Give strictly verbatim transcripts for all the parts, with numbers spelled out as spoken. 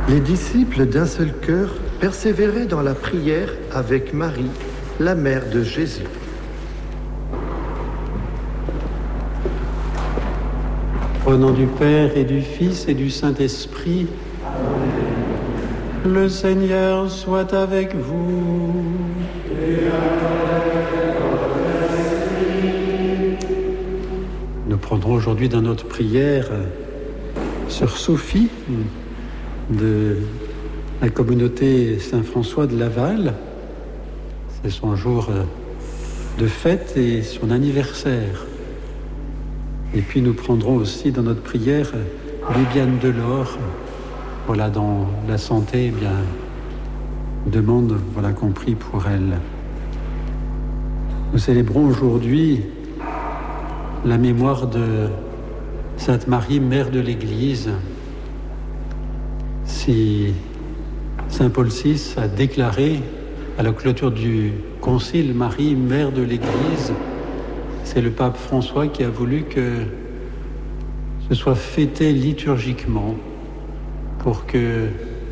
Les disciples d'un seul cœur persévéraient dans la prière avec Marie, la mère de Jésus. Au nom du Père et du Fils et du Saint-Esprit, le Seigneur soit avec vous. Et avec votre esprit. Nous prendrons aujourd'hui dans notre prière Sœur Sophie de la communauté Saint-François de Laval. C'est son jour de fête et son anniversaire. Et puis nous prendrons aussi dans notre prière Bibiane Delors, voilà, dont la santé, eh bien, demande, voilà, qu'on prie pour elle. Nous célébrons aujourd'hui la mémoire de Sainte Marie, mère de l'Église. Si Saint Paul six a déclaré à la clôture du concile Marie, mère de l'Église, c'est le pape François qui a voulu que ce soit fêté liturgiquement pour que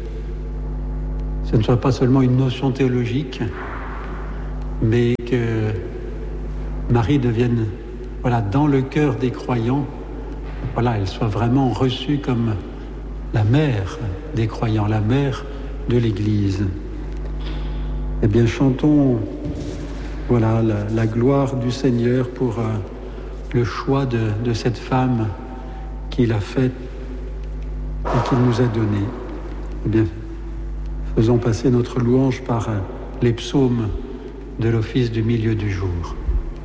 ce ne soit pas seulement une notion théologique, mais que Marie devienne, voilà, dans le cœur des croyants, voilà, elle soit vraiment reçue comme la mère des croyants, la mère de l'Église. Eh bien, chantons, voilà, la, la gloire du Seigneur pour euh, le choix de, de cette femme qu'il a faite et qu'il nous a donnée. Eh bien, faisons passer notre louange par euh, les psaumes de l'office du milieu du jour.